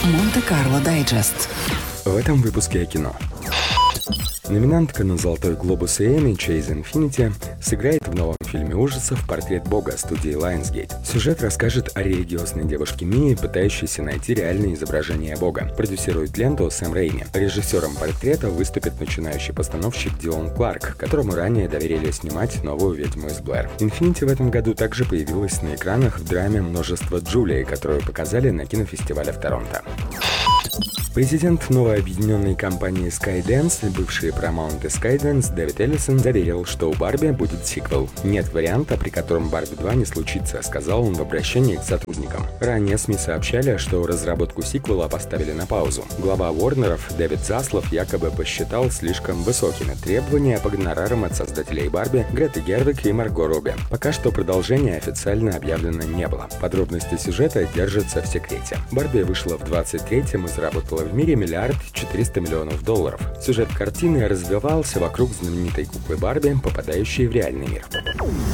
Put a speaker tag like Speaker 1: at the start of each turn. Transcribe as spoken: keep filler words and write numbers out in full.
Speaker 1: Монте-Карло Дайджест.
Speaker 2: В этом выпуске о кино. Номинантка на «Золотой глобус» и Эмми Чейз Инфинити сыграет в новом фильме ужасов «Портрет Бога» студии Lionsgate. Сюжет расскажет о религиозной девушке Мии, пытающейся найти реальное изображение Бога. Продюсирует ленту Сэм Рэйми. Режиссером «Портрета» выступит начинающий постановщик Дилан Кларк, которому ранее доверили снимать новую «Ведьму из Блэр». Инфинити в этом году также появилась на экранах в драме «Множество Джулии», которую показали на кинофестивале в Торонто. Президент новой объединенной компании Skydance, бывший Paramount и Skydance, Дэвид Эллисон заверил, что у Барби будет сиквел. «Нет варианта, при котором Барби два не случится», — сказал он в обращении к сотрудникам. Ранее СМИ сообщали, что разработку сиквела поставили на паузу. Глава Уорнеров Дэвид Заслав якобы посчитал слишком высокими требования по гонорарам от создателей Барби Греты Гервиг и Марго Робби. Пока что продолжение официально объявлено не было. Подробности сюжета держатся в секрете. Барби вышла в двадцать третьем и заработала в мире миллиард четыреста миллионов долларов. Сюжет картины развивался вокруг знаменитой куклы Барби, попадающей в реальный мир.